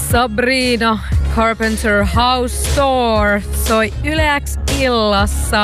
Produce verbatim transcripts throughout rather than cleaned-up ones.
Sabrina Carpenter House Store soi Yle X illassa.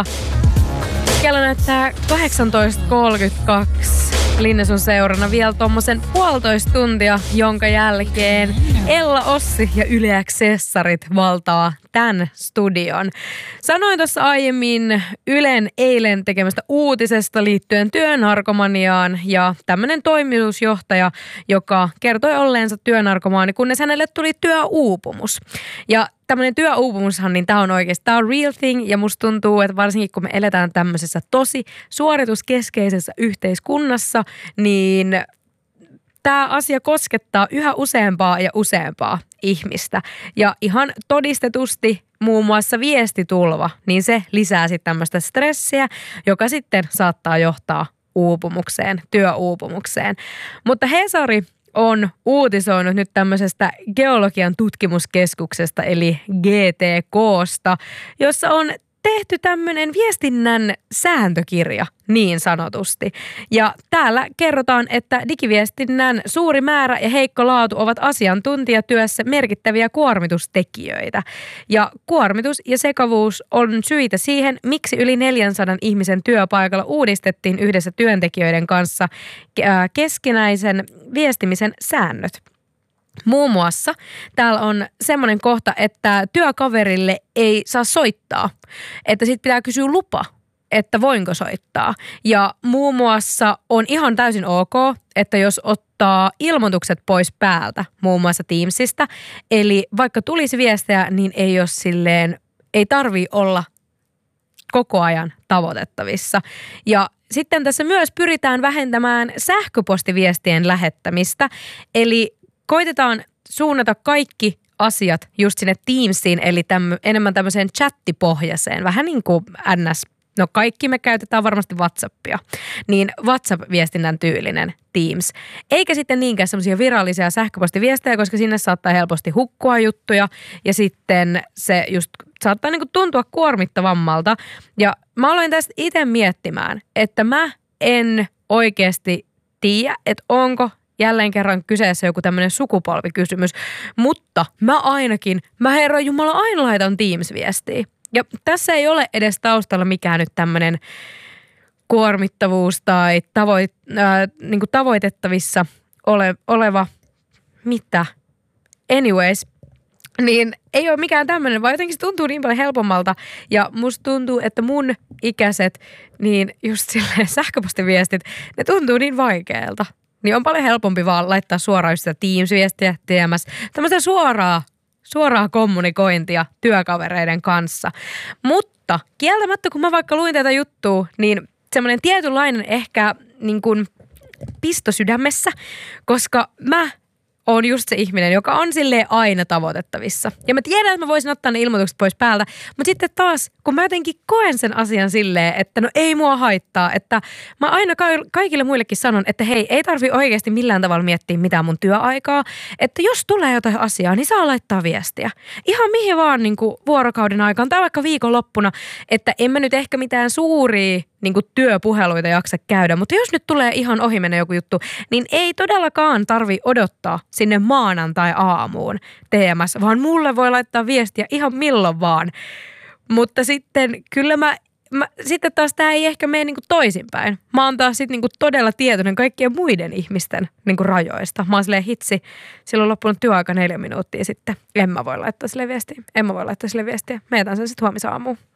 Kello näyttää kahdeksantoista kolmekymmentäkaksi. Linne sun seurana vielä tommosen puolitoista tuntia, jonka jälkeen Ella Ossi ja Yle X-sessarit valtaa tämän studion. Sanoin tuossa aiemmin Ylen eilen tekemästä uutisesta liittyen työnarkomaniaan ja tämmöinen toimitusjohtaja, joka kertoi olleensa työnarkomaani, kunnes hänelle tuli työuupumus. Ja tämmöinen työuupumushan, niin tämä on oikeasti, tämä on real thing ja musta tuntuu, että varsinkin kun me eletään tämmöisessä tosi suorituskeskeisessä yhteiskunnassa, niin tämä asia koskettaa yhä useampaa ja useampaa ihmistä. Ja ihan todistetusti muun muassa viestitulva, niin se lisää sitten tämmöistä stressiä, joka sitten saattaa johtaa uupumukseen, työuupumukseen. Mutta Hesari on uutisoinut nyt tämmöisestä geologian tutkimuskeskuksesta eli G T K:sta, jossa on tehty tämmöinen viestinnän sääntökirja niin sanotusti. Ja täällä kerrotaan, että digiviestinnän suuri määrä ja heikko laatu ovat asiantuntijatyössä merkittäviä kuormitustekijöitä. Ja kuormitus ja sekavuus on syitä siihen, miksi yli neljänsadan ihmisen työpaikalla uudistettiin yhdessä työntekijöiden kanssa keskinäisen viestimisen säännöt. Muun muassa täällä on semmoinen kohta, että työkaverille ei saa soittaa, että sit pitää kysyä lupa, että voinko soittaa. Ja muun muassa on ihan täysin ok, että jos ottaa ilmoitukset pois päältä, muun muassa Teamsista, eli vaikka tulisi viestejä, niin ei ole silleen, ei tarvii olla koko ajan tavoitettavissa. Ja sitten tässä myös pyritään vähentämään sähköpostiviestien lähettämistä, eli koitetaan suunnata kaikki asiat just sinne Teamsiin, eli tämmö, enemmän tämmöiseen chattipohjaiseen, vähän niin kuin N S, no kaikki me käytetään varmasti WhatsAppia, niin WhatsApp-viestinnän tyylinen Teams. Eikä sitten niinkään semmoisia virallisia sähköpostiviestejä, koska sinne saattaa helposti hukkua juttuja ja sitten se just saattaa niinku tuntua kuormittavammalta. Ja mä aloin tästä itse miettimään, että mä en oikeasti tiedä, että onko jälleen kerran kyseessä joku tämmöinen sukupolvikysymys, mutta mä ainakin, mä herra jumala aina laitan Teams-viestiä. Ja tässä ei ole edes taustalla mikään nyt tämmöinen kuormittavuus tai tavoit, äh, niin kuin tavoitettavissa ole, oleva, mitä, anyways, niin ei ole mikään tämmöinen, vaan jotenkin se tuntuu niin paljon helpommalta ja musta tuntuu, että mun ikäiset, niin just silleen sähköpostiviestit, ne tuntuu niin vaikealta. Niin on paljon helpompi vaan laittaa suoraan just sitä Teams-viestiä, T M S, tämmöistä suoraa, suoraa kommunikointia työkavereiden kanssa. Mutta kieltämättä, kun mä vaikka luin tätä juttua, niin semmoinen tietynlainen ehkä niin kuin pisto sydämessä, koska mä on just se ihminen, joka on silleen aina tavoitettavissa. Ja mä tiedän, että mä voisin ottaa ne ilmoitukset pois päältä, mutta sitten taas, kun mä jotenkin koen sen asian silleen, että no ei mua haittaa, että mä aina kaikille muillekin sanon, että hei, ei tarvi oikeasti millään tavalla miettiä mitään mun työaikaa, että jos tulee jotain asiaa, niin saa laittaa viestiä. Ihan mihin vaan niin kuin vuorokauden aikaan tai vaikka viikonloppuna, että en mä nyt ehkä mitään suuria niin kuin työpuheluita jaksa käydä, mutta jos nyt tulee ihan ohi mennä joku juttu, niin ei todellakaan tarvi odottaa sinne maanantai-aamuun T M S, vaan mulle voi laittaa viestiä ihan milloin vaan. Mutta sitten kyllä mä, mä sitten taas tää ei ehkä mene niinku toisinpäin. Mä oon taas sitten niinku todella tietoinen kaikkien muiden ihmisten niinku rajoista. Mä oon silleen hitsi, silloin on loppunut työaika neljä minuuttia sitten. En mä voi laittaa sille viestiä. En mä voi laittaa sille viestiä. Mä jätän sen sitten huomisaamuun.